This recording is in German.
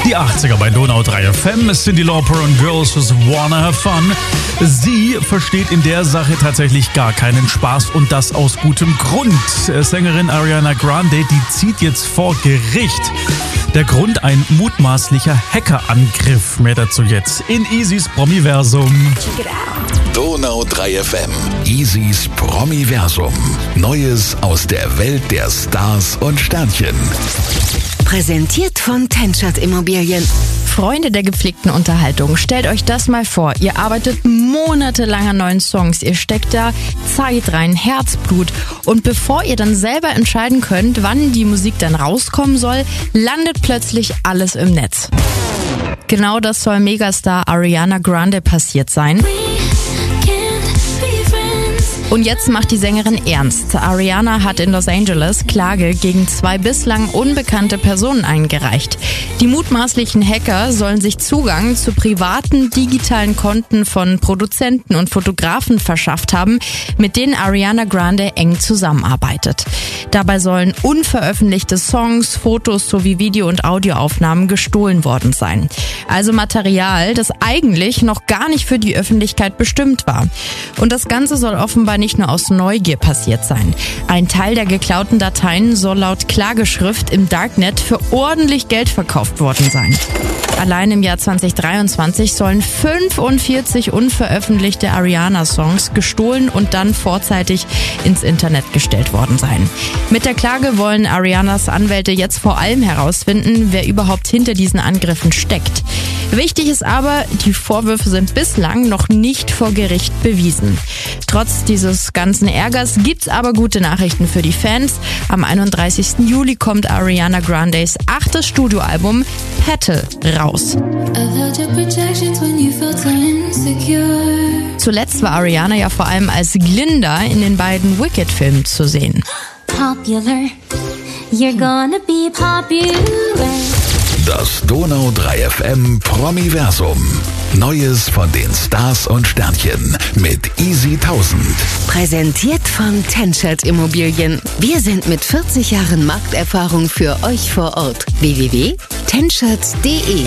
Die 80er bei Donau 3 FM. Cyndi Lauper und Girls Just Wanna Have Fun. Sie versteht in der Sache tatsächlich gar keinen Spaß und das aus gutem Grund. Sängerin Ariana Grande, die zieht jetzt vor Gericht. Der Grund: ein mutmaßlicher Hackerangriff. Mehr dazu jetzt in Easys Promiversum. Donau 3 FM. Easys Promiversum. Neues aus der Welt der Stars und Sternchen. Präsentiert von Tenschert Immobilien. Freunde der gepflegten Unterhaltung, stellt euch das mal vor. Ihr arbeitet monatelang an neuen Songs. Ihr steckt da Zeit rein, Herzblut. Und bevor ihr dann selber entscheiden könnt, wann die Musik dann rauskommen soll, landet plötzlich alles im Netz. Genau das soll Megastar Ariana Grande passiert sein. Und jetzt macht die Sängerin ernst. Ariana hat in Los Angeles Klage gegen 2 bislang unbekannte Personen eingereicht. Die mutmaßlichen Hacker sollen sich Zugang zu privaten digitalen Konten von Produzenten und Fotografen verschafft haben, mit denen Ariana Grande eng zusammenarbeitet. Dabei sollen unveröffentlichte Songs, Fotos sowie Video- und Audioaufnahmen gestohlen worden sein. Also Material, das eigentlich noch gar nicht für die Öffentlichkeit bestimmt war. Und das Ganze soll offenbar nicht nur aus Neugier passiert sein. Ein Teil der geklauten Dateien soll laut Klageschrift im Darknet für ordentlich Geld verkauft worden sein. Allein im Jahr 2023 sollen 45 unveröffentlichte Ariana-Songs gestohlen und dann vorzeitig ins Internet gestellt worden sein. Mit der Klage wollen Arianas Anwälte jetzt vor allem herausfinden, wer überhaupt hinter diesen Angriffen steckt. Wichtig ist aber, die Vorwürfe sind bislang noch nicht vor Gericht bewiesen. Trotz dieses ganzen Ärgers gibt's aber gute Nachrichten für die Fans. Am 31. Juli kommt Ariana Grandes 8. Studioalbum Petal raus. Zuletzt war Ariana ja vor allem als Glinda in den beiden Wicked-Filmen zu sehen. Popular, you're gonna be popular. Das Donau 3 FM Promiversum. Neues von den Stars und Sternchen mit Easy 1000. Präsentiert von Tenschert Immobilien. Wir sind mit 40 Jahren Markterfahrung für euch vor Ort. www.tenschert.de